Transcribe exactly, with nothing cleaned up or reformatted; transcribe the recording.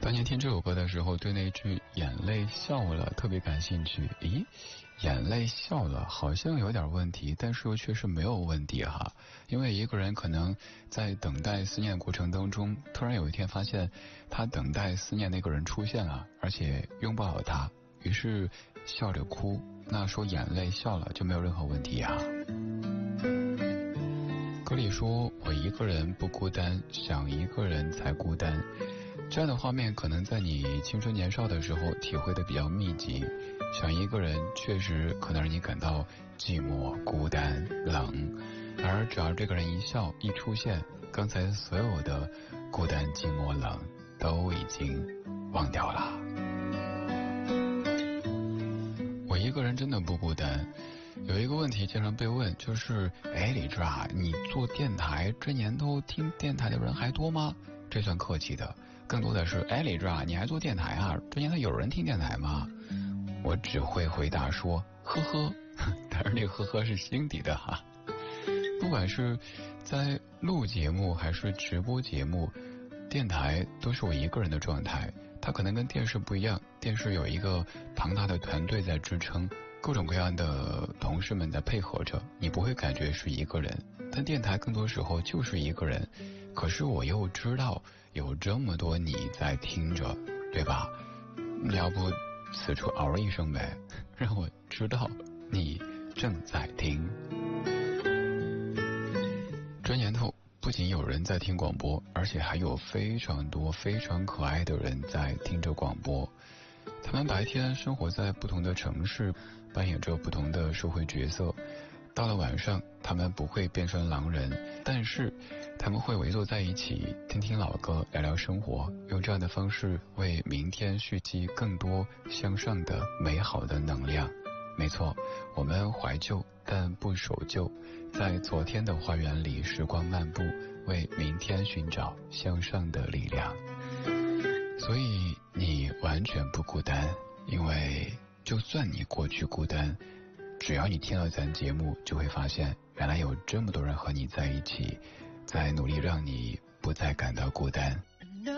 当年听这首歌的时候，对那句眼泪笑了特别感兴趣。咦，眼泪笑了好像有点问题，但是又确实没有问题哈。因为一个人可能在等待思念的过程当中，突然有一天发现他等待思念那个人出现了，而且拥抱了他，于是笑着哭，那说眼泪笑了就没有任何问题啊。歌里说我一个人不孤单，想一个人才孤单。这样的画面可能在你青春年少的时候体会的比较密集，想一个人确实可能让你感到寂寞、孤单、冷，而只要这个人一笑一出现，刚才所有的孤单、寂寞、冷都已经忘掉了。我一个人真的不孤单。有一个问题经常被问，就是哎，李志啊，你做电台这年头听电台的人还多吗？这算客气的，更多的是哎，李志啊，你还做电台啊？这年头有人听电台吗？我只会回答说呵呵，但是那个呵呵是心底的哈。不管是在录节目还是直播节目，电台都是我一个人的状态。它可能跟电视不一样，电视有一个庞大的团队在支撑，各种各样的同事们在配合着，你不会感觉是一个人。但电台更多时候就是一个人，可是我又知道有这么多你在听着，对吧？要不此处嗷一声呗，让我知道你正在听。这年头不仅有人在听广播，而且还有非常多非常可爱的人在听着广播。他们白天生活在不同的城市，扮演着不同的社会角色。到了晚上，他们不会变身狼人，但是他们会围坐在一起，听听老歌，聊聊生活，用这样的方式为明天蓄积更多向上的美好的能量。没错，我们怀旧但不守旧，在昨天的花园里时光漫步，为明天寻找向上的力量。所以你完全不孤单，因为就算你过去孤单，只要你听了咱节目，就会发现原来有这么多人和你在一起，在努力让你不再感到孤单。